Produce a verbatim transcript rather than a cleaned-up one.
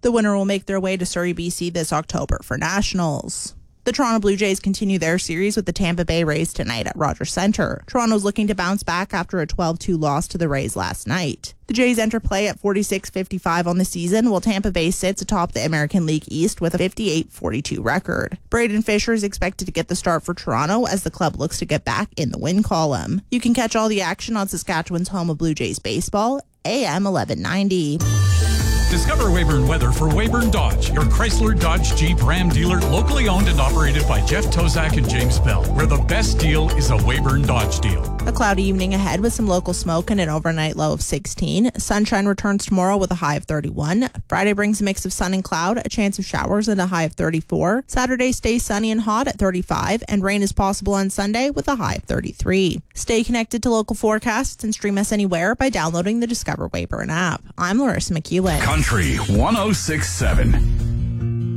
The winner will make their way to Surrey, B C this October for Nationals. The Toronto Blue Jays continue their series with the Tampa Bay Rays tonight at Rogers Centre. Toronto's looking to bounce back after a twelve two loss to the Rays last night. The Jays enter play at forty-six fifty-five on the season, while Tampa Bay sits atop the American League East with a fifty-eight forty-two record. Braden Fisher is expected to get the start for Toronto as the club looks to get back in the win column. You can catch all the action on Saskatchewan's home of Blue Jays baseball, A M eleven ninety. Discover Weyburn Weather for Weyburn Dodge, your Chrysler, Dodge, Jeep, Ram dealer, locally owned and operated by Jeff Tozak and James Bell, where the best deal is a Weyburn Dodge deal. A cloudy evening ahead with some local smoke and an overnight low of sixteen. Sunshine returns tomorrow with a high of thirty-one. Friday brings a mix of sun and cloud, a chance of showers and a high of thirty-four. Saturday stays sunny and hot at thirty-five, and rain is possible on Sunday with a high of thirty-three. Stay connected to local forecasts and stream us anywhere by downloading the Discover Weyburn app. I'm Larissa McEwen. Country one oh six point seven.